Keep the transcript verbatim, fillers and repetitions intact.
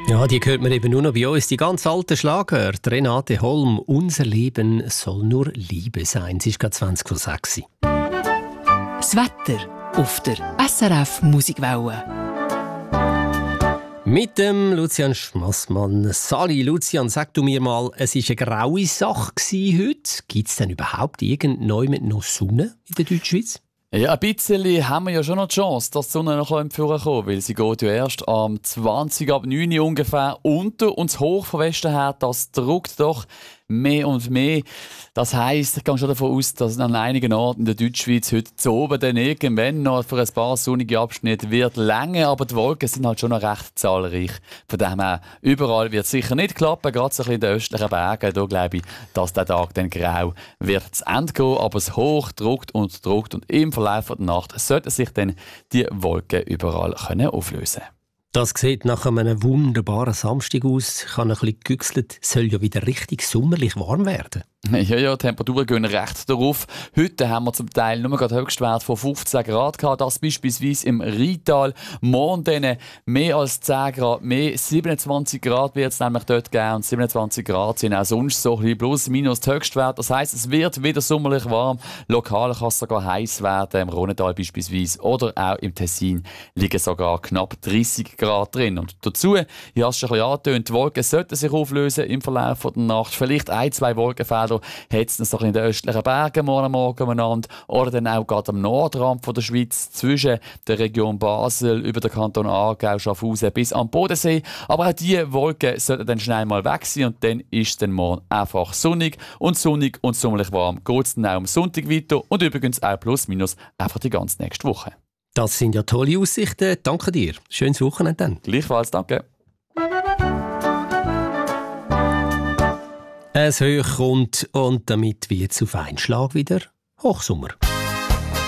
Ja, die hört man eben nur noch bei uns. Die ganz alten Schlager. Die Renate Holm, «Unser Leben soll nur Liebe sein». Sie ist gerade zwanzig vor sechs. Das Wetter auf der S R F Musikwelle. Mit dem Lucian Schmassmann. Sali, Lucian, sag du mir mal, es war eine graue Sache heute. Gibt es denn überhaupt irgendjemand noch Sonne in der Deutschschweiz? Ja, ein bisschen haben wir ja schon noch die Chance, dass die Sonne noch ein bisschen kommt, weil sie geht ja erst am zwanzig ab neun Uhr ungefähr unter und das Hoch von Westen her, das drückt doch mehr und mehr. Das heisst, ich gehe schon davon aus, dass an einigen Orten in der Deutschschweiz heute zu oben dann irgendwann noch für ein paar sonnige Abschnitte wird länger, aber die Wolken sind halt schon noch recht zahlreich. Von dem her, überall wird es sicher nicht klappen, gerade so ein bisschen in den östlichen Bergen. Da glaube ich, dass der Tag dann grau wird zu Ende gehen, aber es Hoch drückt und drückt und im Verlauf der Nacht sollten sich dann die Wolken überall können auflösen. Das sieht nach einem wunderbaren Samstag aus. Ich habe ein bisschen gegüchselt. Es soll ja wieder richtig sommerlich warm werden. Ja, ja, die Temperaturen gehen recht darauf. Heute haben wir zum Teil nur gerade Höchstwert von fünfzehn Grad gehabt. Das beispielsweise im Rheintal. Morgen dann mehr als zehn Grad mehr. siebenundzwanzig Grad wird es nämlich dort geben. Und siebenundzwanzig Grad sind auch sonst so ein bisschen plus minus die Höchstwert. Das heisst, es wird wieder sommerlich warm. Lokal kann es sogar heiß werden. Im Rhontal beispielsweise oder auch im Tessin liegen sogar knapp dreißig Grad drin. Und dazu, ich habe es schon ein bisschen angetönt, die Wolken sollten sich auflösen im Verlauf der Nacht. Vielleicht ein, zwei Wolkenfelder hat es noch in den östlichen Bergen morgen Morgen umeinander oder dann auch gerade am Nordrand von der Schweiz zwischen der Region Basel über den Kanton Aargau, Schaffhausen bis am Bodensee. Aber auch diese Wolken sollten dann schnell mal weg sein und dann ist es dann morgen einfach sonnig und sonnig und sommerlich warm. Geht es dann auch am Sonntag weiter und übrigens auch plus minus einfach die ganze nächste Woche. Das sind ja tolle Aussichten. Danke dir. Schönes Wochenende dann. Gleichfalls, danke. Es hoch kommt und damit wird es auf einen Schlag wieder Hochsommer.